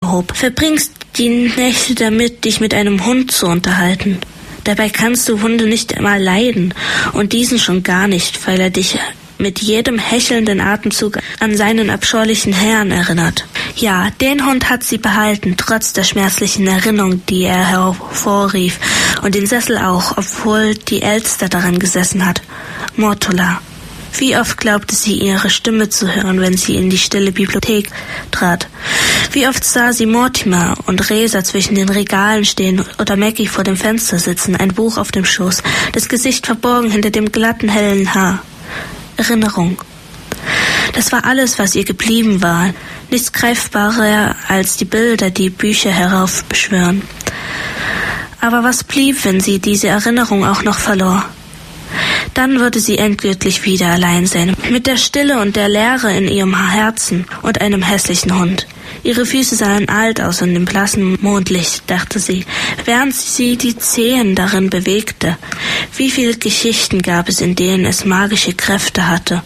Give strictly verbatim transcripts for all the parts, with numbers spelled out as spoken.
erhob. Verbringst die Nächte damit, dich mit einem Hund zu unterhalten. Dabei kannst du Hunde nicht einmal leiden und diesen schon gar nicht, weil er dich mit jedem hechelnden Atemzug an seinen abscheulichen Herrn erinnert. Ja, den Hund hat sie behalten, trotz der schmerzlichen Erinnerung, die er hervorrief, und den Sessel auch, obwohl die Elster daran gesessen hat. Mortola. Wie oft glaubte sie, ihre Stimme zu hören, wenn sie in die stille Bibliothek trat. Wie oft sah sie Mortimer und Resa zwischen den Regalen stehen oder Maggie vor dem Fenster sitzen, ein Buch auf dem Schoß, das Gesicht verborgen hinter dem glatten, hellen Haar. Erinnerung. Das war alles, was ihr geblieben war. Nichts greifbarer als die Bilder, die Bücher heraufbeschwören. Aber was blieb, wenn sie diese Erinnerung auch noch verlor? Dann würde sie endgültig wieder allein sein, mit der Stille und der Leere in ihrem Herzen und einem hässlichen Hund. Ihre Füße sahen alt aus in dem blassen Mondlicht, dachte sie, während sie die Zehen darin bewegte. Wie viele Geschichten gab es, in denen es magische Kräfte hatte?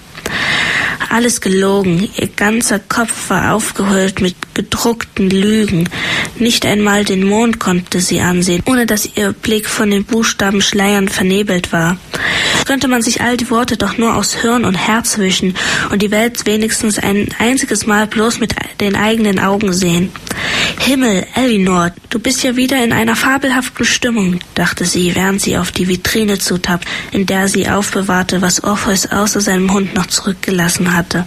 Alles gelogen, ihr ganzer Kopf war aufgehüllt mit gedruckten Lügen. Nicht einmal den Mond konnte sie ansehen, ohne dass ihr Blick von den Buchstabenschleiern vernebelt war. Könnte man sich all die Worte doch nur aus Hirn und Herz wischen und die Welt wenigstens ein einziges Mal bloß mit den eigenen Augen sehen. Himmel, Elinor, du bist ja wieder in einer fabelhaften Stimmung, dachte sie, während sie auf die Vitrine zutappt, in der sie aufbewahrte, was Orpheus außer seinem Hund noch zurückgelassen hatte.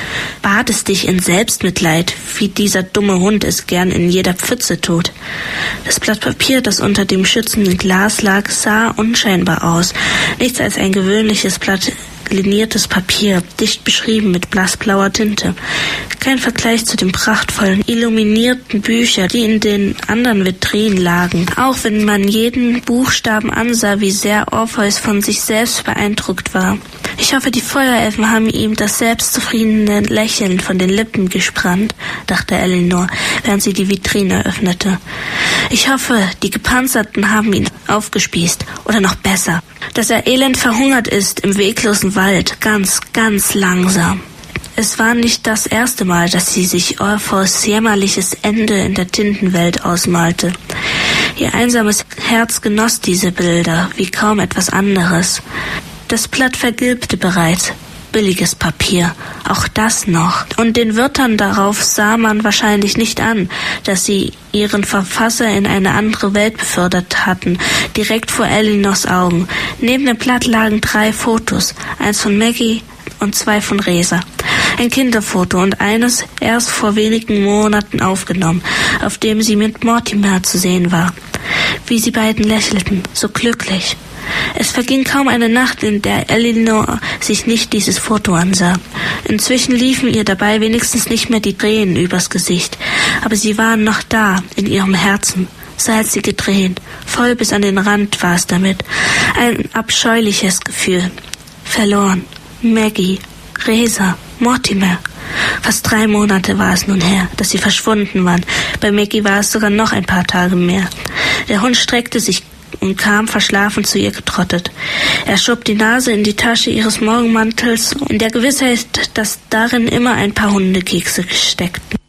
Badest dich in Selbstmitleid, wie dieser dumme Hund es gern in jeder Pfütze tut. Das Blatt Papier, das unter dem schützenden Glas lag, sah unscheinbar aus. Nichts als ein gewöhnliches Blatt liniertes Papier, dicht beschrieben mit blassblauer Tinte. Kein Vergleich zu den prachtvollen, illuminierten Büchern, die in den anderen Vitrinen lagen. Auch wenn man jeden Buchstaben ansah, wie sehr Orpheus von sich selbst beeindruckt war. Ich hoffe, die Feuerelfen haben ihm das selbstzufriedene Lächeln von den Lippen gespannt, dachte Elinor, während sie die Vitrine öffnete. Ich hoffe, die Gepanzerten haben ihn aufgespießt, oder noch besser, dass er elend verhungert ist im weglosen Wald, ganz, ganz langsam. Es war nicht das erste Mal, dass sie sich Orpheus jämmerliches Ende in der Tintenwelt ausmalte. Ihr einsames Herz genoss diese Bilder wie kaum etwas anderes. Das Blatt vergilbte bereits. Billiges Papier, auch das noch. Und den Wörtern darauf sah man wahrscheinlich nicht an, dass sie ihren Verfasser in eine andere Welt befördert hatten, direkt vor Elinors Augen. Neben dem Blatt lagen drei Fotos, eins von Maggie und zwei von Resa. Ein Kinderfoto und eines erst vor wenigen Monaten aufgenommen, auf dem sie mit Mortimer zu sehen war. Wie sie beiden lächelten, so glücklich. Es verging kaum eine Nacht, in der Elinor sich nicht dieses Foto ansah. Inzwischen liefen ihr dabei wenigstens nicht mehr die Tränen übers Gesicht, aber sie waren noch da, in ihrem Herzen, salzige Tränen, voll bis an den Rand war es damit. Ein abscheuliches Gefühl. Verloren. Maggie, Resa, Mortimer. Fast drei Monate war es nun her, dass sie verschwunden waren. Bei Maggie war es sogar noch ein paar Tage mehr. Der Hund streckte sich und kam verschlafen zu ihr getrottet. Er schob die Nase in die Tasche ihres Morgenmantels, in der Gewissheit, dass darin immer ein paar Hundekekse steckten.